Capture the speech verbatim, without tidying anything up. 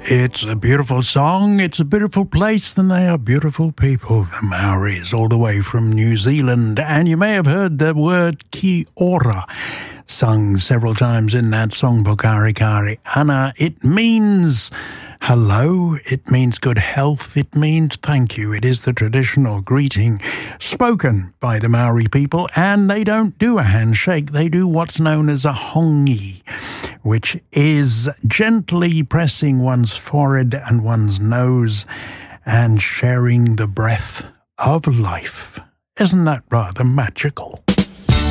It's a beautiful song, it's a beautiful place, and they are beautiful people, the Maoris, all the way from New Zealand. And you may have heard the word ki ora sung several times in that songbook, Ari Kari Ana. It means hello, it means good health, it means thank you. It is the traditional greeting spoken by the Maori people, and they don't do a handshake, they do what's known as a hongi, which is gently pressing one's forehead and one's nose and sharing the breath of life. Isn't that rather magical?